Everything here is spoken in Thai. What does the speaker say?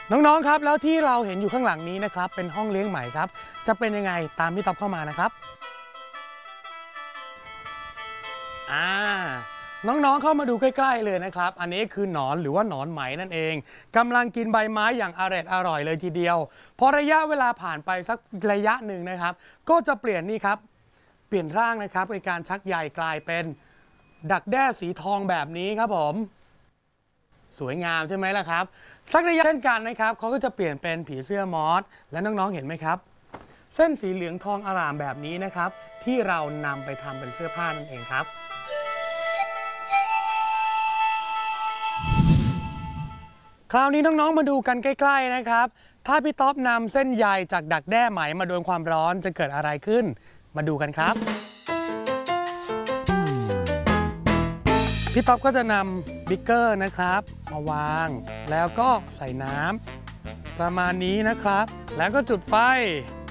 น้องๆครับแล้วที่เราเห็นอยู่ข้างหลังนี้นะครับเป็นห้องเลี้ยงไหมครับจะเป็นยังไงตามพี่ต๊อบเข้ามานะครับอ่าน้องๆเข้ามาดูใกล้ๆเลยนะครับอันนี้คือหนอนหรือว่าหนอนไหมนั่นเองกำลังกินใบไม้อย่างอร่อยเลยทีเดียวพอระยะเวลาผ่านไปสักระยะหนึ่งนะครับก็จะเปลี่ยนนี่ครับเปลี่ยนร่างนะครับในการชักใยกลายเป็นดักแด้สีทองแบบนี้ครับผมสวยงามใช่ไหมล่ะครับสักระยะเช่นกันนะครับเขาก็จะเปลี่ยนเป็นผีเสื้อมอสและน้องๆเห็นไหมครับเส้นสีเหลืองทองอร่ามแบบนี้นะครับที่เรานำไปทำเป็นเสื้อผ้านั่นเองครับ คราวนี้น้องๆมาดูกันใกล้ๆนะครับถ้าพี่ต๊อบนำเส้นใยจากดักแด้ไหมมาโดนความร้อนจะเกิดอะไรขึ้นมาดูกันครับพี่ต๊อบก็จะนำบิ๊กเกอร์นะครับมาวางแล้วก็ใส่น้ำประมาณนี้นะครับแล้วก็จุดไฟ